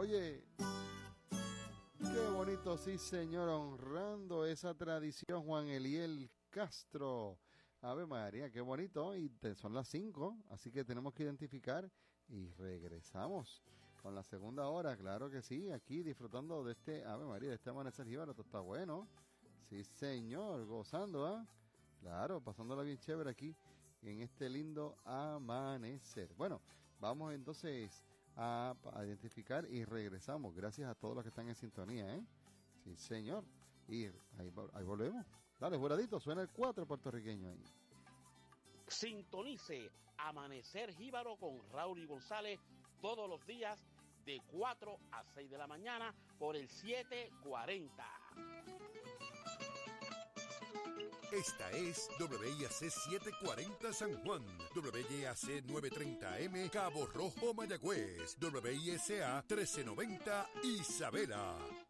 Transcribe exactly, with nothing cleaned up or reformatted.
Oye, qué bonito, sí señor, honrando esa tradición, Juan Eliel Castro. Ave María, qué bonito, y te, son las cinco, así que tenemos que identificar y regresamos con la segunda hora, claro que sí, aquí disfrutando de este, Ave María, de este amanecer jíbaro, esto está bueno. Sí señor, gozando, ¿ah? ¿eh? Claro, pasándola bien chévere aquí en este lindo amanecer. Bueno, vamos entonces a, a identificar y regresamos. Gracias a todos los que están en sintonía, ¿eh? Sí, señor. Y ahí, ahí volvemos. Dale, juradito, suena el cuatro puertorriqueño ahí. Sintonice Amanecer Jíbaro con Raúl y González todos los días de cuatro a seis de la mañana por el siete cuarenta. Esta es W I A C setecientos cuarenta San Juan, W I A C novecientos treinta M Cabo Rojo Mayagüez, W I S A trece noventa Isabela.